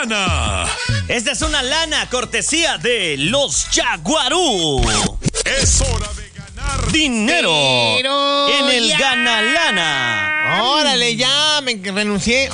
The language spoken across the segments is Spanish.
lana. Esta es una lana cortesía de los Jaguarú. Es hora de ganar Dinero en el ya. Gana Lana. Órale, ya me renuncié.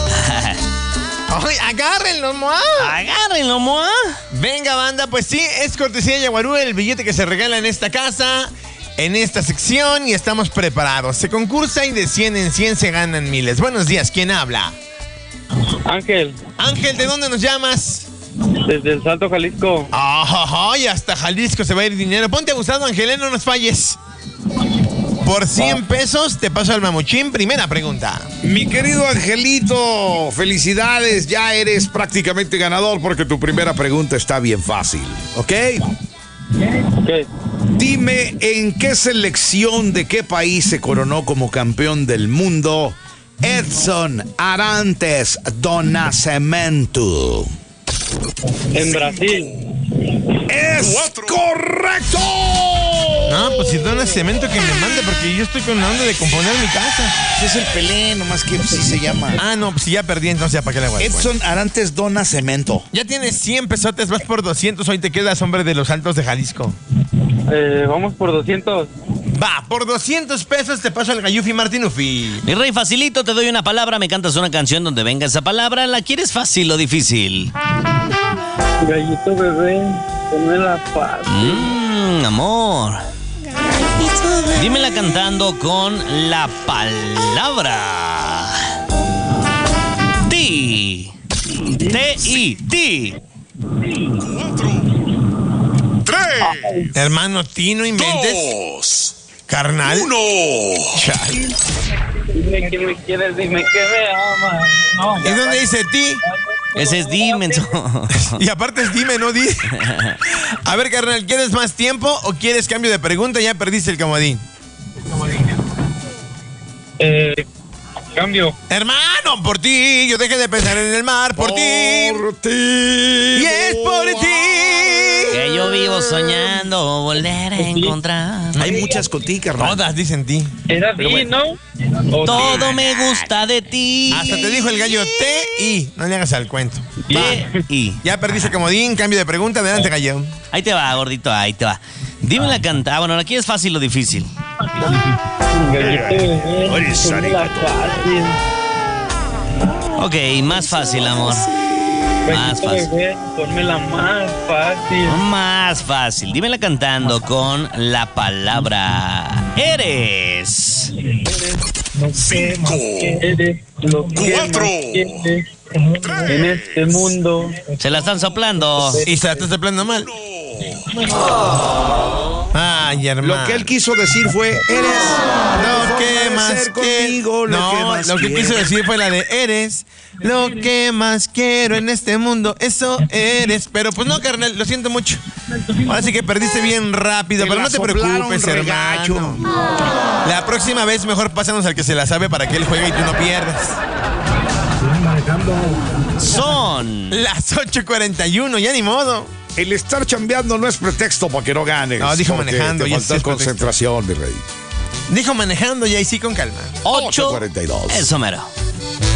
Ay, agárrenlo, Moa. Agárrenlo, Moa. Venga, banda, pues sí, es cortesía de Yaguarú, el billete que se regala en esta casa, en esta sección, y estamos preparados. Se concursa y de 100 en 100 se ganan miles. Buenos días, ¿quién habla? Ángel, Ángel, ¿de dónde nos llamas? desde el Salto, Jalisco. Ay, hasta Jalisco se va a ir dinero. Ponte abusado, Ángel, no nos falles. Por 100 pesos te paso al mamuchín. Primera pregunta. Mi querido Angelito, felicidades, ya eres prácticamente ganador porque tu primera pregunta está bien fácil, ¿ok? Ok. Dime, ¿en qué selección de qué país se coronó como campeón del mundo Edson Arantes do Nascimento? En Brasil. ¡Es correcto! No, pues si dona cemento que me mande, porque yo estoy con la onda de componer mi casa. Es el Pelé, nomás que sí se llama. Ah, no, pues si ya perdí, entonces ya para qué le hago. Edson Arantes do Nascimento. Ya tienes 100 pesotes, vas por 200, hoy te quedas, hombre de los Altos de Jalisco. Vamos por 200. Va, por 200 pesos te paso al Gayufi Martinufi. Mi rey, facilito, te doy una palabra, me cantas una canción donde venga esa palabra. ¿La quieres fácil o difícil? Gallito bebé, ponmela fácil. Amor. Dímela cantando con la palabra Ti. T-I. Ti. 3, Hermano, ti no inventes. 2, Carnal. 1. Chale. Dime que me quieres, dime que me amas. No, ¿Y dónde dice ti? Ese es Dimenso. Y aparte es dime, no di. A ver, carnal, ¿quieres más tiempo o quieres cambio de pregunta? Ya perdiste el comodín. Cambio. Hermano, por ti, yo dejé de pensar en el mar, por ti. Por ti. Y es por ti. Que yo vivo soñando volver a encontrar. Hay muchas contigo, carnal. Todas dicen ti. Era ti, ¿no? ¿O Todo me gusta de ti. Hasta te dijo el gallo T-I. No le hagas al cuento. T-I. Ya perdiste el comodín, cambio de pregunta. Adelante, gallo. Ahí te va, gordito, ahí te va. Dime la cantada. Bueno, aquí es fácil o difícil. Gallito bebé, ponmela fácil. Ok, más fácil, amor. Más Gallito fácil. bebé, ponmela más fácil. Más fácil. Dímela cantando con la palabra Eres. No sé más que eres lo que 4, más quieres en este mundo. Se la están soplando. Y se la estás soplando mal. Ay, hermano. Lo que él quiso decir fue, eres Lo que más ser quiero. conmigo, Lo que quiso decir fue la de eres lo que más quiero en este mundo. Eso eres. Pero pues no, carnal, lo siento mucho. Ahora sí que perdiste bien rápido, Te pero la no te soplaron, preocupes, regacho. hermano. La próxima vez mejor pásanos al que se la sabe para que él juegue y tú no pierdas. Son Las 8:41, ya ni modo. El estar chambeando no es pretexto para que no ganes. No, dijo porque manejando, Te y falta ese es pretexto. concentración, mi rey. Dijo manejando y ahí sí con calma. 8. 8:42. Eso mero.